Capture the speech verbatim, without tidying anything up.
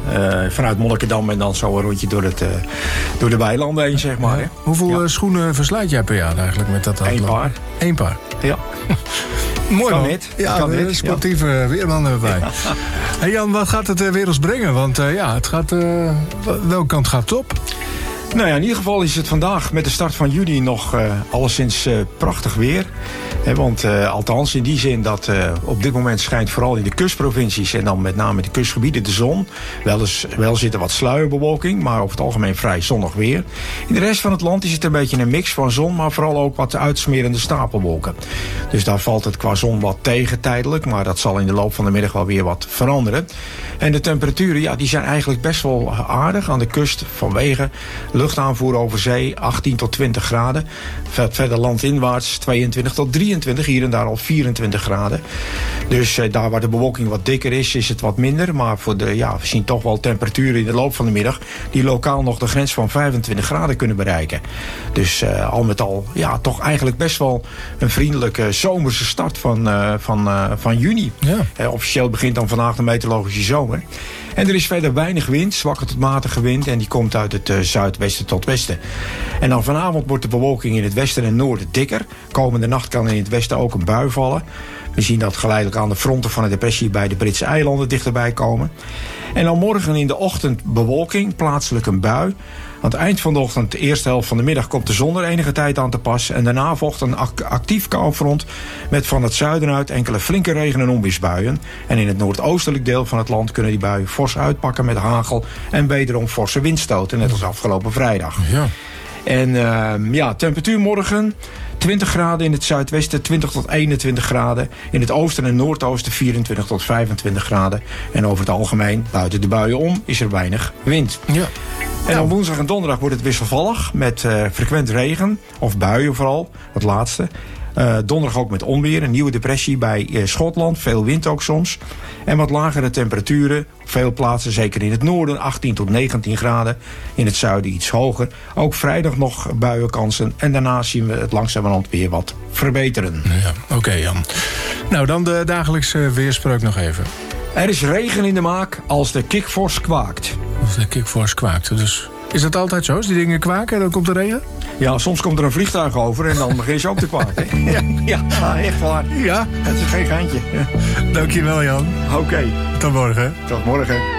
Uh, vanuit Monnikendam en dan zo een rondje door, het, uh, door de weilanden heen, zeg maar. Ja. Hè. Hoeveel ja. schoenen verslijt jij per jaar eigenlijk met dat? Eén paar. Eén paar? Ja. Mooi kan man. niet. Ja, kan een niet. sportieve ja. weerman erbij. Ja. Hey Jan, wat gaat het uh, weer ons brengen? Want uh, ja, het gaat, uh, welke kant gaat het op? Nou ja, in ieder geval is het vandaag met de start van juli nog uh, alleszins uh, prachtig weer. He, want uh, althans in die zin dat uh, op dit moment schijnt vooral in de kustprovincies en dan met name de kustgebieden de zon. Wel, eens, wel zit er wat sluierbewolking, maar over het algemeen vrij zonnig weer. In de rest van het land is het een beetje een mix van zon, maar vooral ook wat uitsmerende stapelwolken. Dus daar valt het qua zon wat tegen tijdelijk, maar dat zal in de loop van de middag wel weer wat veranderen. En de temperaturen, ja, die zijn eigenlijk best wel aardig aan de kust vanwege luchtaanvoer over zee, achttien tot twintig graden. Verder landinwaarts tweeëntwintig tot drieëntwintig, hier en daar al vierentwintig graden. Dus eh, daar waar de bewolking wat dikker is, is het wat minder. Maar voor de, ja, we zien toch wel temperaturen in de loop van de middag die lokaal nog de grens van vijfentwintig graden kunnen bereiken. Dus eh, al met al, ja, toch eigenlijk best wel een vriendelijke zomerse start van, uh, van, uh, van juni. Ja. Eh, officieel begint dan vandaag de meteorologische zomer. En er is verder weinig wind, zwakke tot matige wind. En die komt uit het uh, zuidwesten tot westen. En dan vanavond wordt de bewolking in het westen en noorden dikker. Komende nacht kan in het westen ook een bui vallen. We zien dat geleidelijk aan de fronten van de depressie bij de Britse eilanden dichterbij komen. En dan morgen in de ochtend bewolking, plaatselijk een bui. Aan het eind van de ochtend, de eerste helft van de middag, komt de zon er enige tijd aan te pas. En daarna volgt een actief koufront met van het zuiden uit enkele flinke regen- en onweersbuien. En in het noordoostelijk deel van het land kunnen die buien fors uitpakken met hagel en wederom forse windstoten, net als afgelopen vrijdag. Ja. En uh, ja, temperatuur morgen twintig graden in het zuidwesten, twintig tot eenentwintig graden. In het oosten en noordoosten vierentwintig tot vijfentwintig graden. En over het algemeen, buiten de buien om, is er weinig wind. Ja. En op woensdag en donderdag wordt het wisselvallig met uh, frequent regen, of buien vooral, het laatste. Uh, donderdag ook met onweer, een nieuwe depressie bij uh, Schotland, veel wind ook soms. En wat lagere temperaturen, op veel plaatsen, zeker in het noorden, achttien tot negentien graden. In het zuiden iets hoger. Ook vrijdag nog buienkansen en daarna zien we het langzamerhand weer wat verbeteren. Ja, oké okay, Jan. Nou, dan de dagelijkse weerspreuk nog even. Er is regen in de maak als de kikvors kwaakt. Als de kikvors kwaakt, dus... Is dat altijd zo? Als die dingen kwaken en dan komt er regen? Ja, soms komt er een vliegtuig over en dan begin je ook te kwaken. ja, ja, echt waar. Ja? Het is geen geintje. Dankjewel, Jan. Oké. Okay. Tot morgen. Tot morgen.